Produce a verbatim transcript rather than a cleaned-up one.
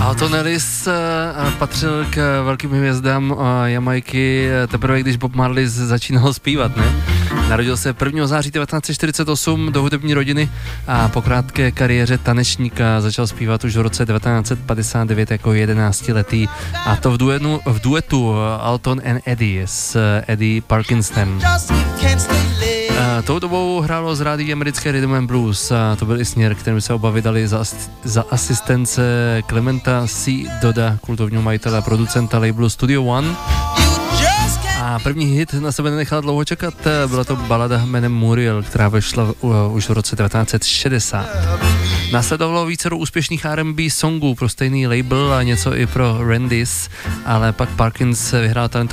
Alton Ellis patřil k velkým hvězdám Jamajky teprve, když Bob Marley začínal zpívat, ne? Narodil se prvního září devatenáct set čtyřicet osm do hudební rodiny a po krátké kariéře tanečníka začal zpívat už v roce devatenáct set padesát devět jako jedenáctiletý, a to v, duenu, v duetu Alton and Eddie s Eddie Parkinsonem. Uh, tou dobou hrálo z rádií americké Rhythm and Blues a to byl i směr, kterým se oba vydali za, za asistence Clementa C. Dodda, kultovního majitele a producenta labelu Studio One. A první hit na sebe nenechal dlouho čekat, byla to balada jménem Muriel, která vyšla uh, už v roce devatenáct set šedesát. Následovalo vícero úspěšných R and B songů pro stejný label a něco i pro Randy's, ale pak Parkins vyhrál talent